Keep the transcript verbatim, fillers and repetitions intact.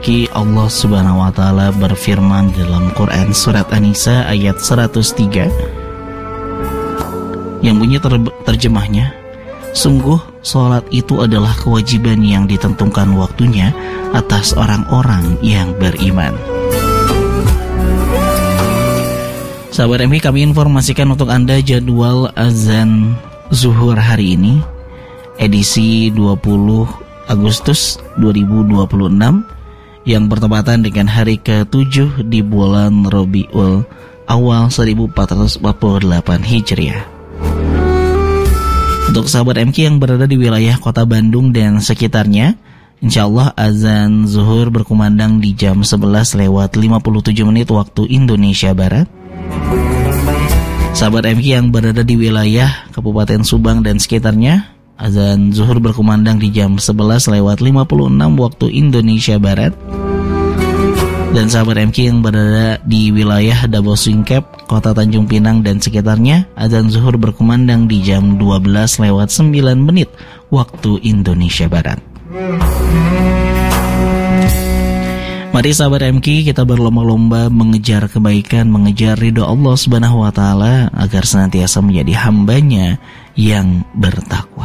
M K, Allah Subhanahu wa taala berfirman dalam Quran surat An-Nisa ayat seratus tiga yang bunyi ter- terjemahnya, sungguh sholat itu adalah kewajiban yang ditentukan waktunya atas orang-orang yang beriman. Sahabat M K, kami informasikan untuk Anda jadwal azan zuhur hari ini, edisi dua puluh Agustus dua ribu dua puluh enam yang bertepatan dengan hari ketujuh di bulan Rabiul Awal seribu empat ratus empat puluh delapan Hijriah. Untuk sahabat M K yang berada di wilayah kota Bandung dan sekitarnya, insya Allah azan zuhur berkumandang di jam sebelas lewat lima puluh tujuh menit waktu Indonesia Barat. Sahabat M K yang berada di wilayah Kabupaten Subang dan sekitarnya, azan zuhur berkumandang di jam sebelas lewat lima puluh enam waktu Indonesia Barat. Dan sahabat M K yang berada di wilayah Dabo Singkep, Kota Tanjung Pinang dan sekitarnya, azan zuhur berkumandang di jam dua belas lewat sembilan menit waktu Indonesia Barat. Mari sahabat M K, kita berlomba-lomba mengejar kebaikan, mengejar ridho Allah Subhanahu wa taala agar senantiasa menjadi hambanya yang bertakwa.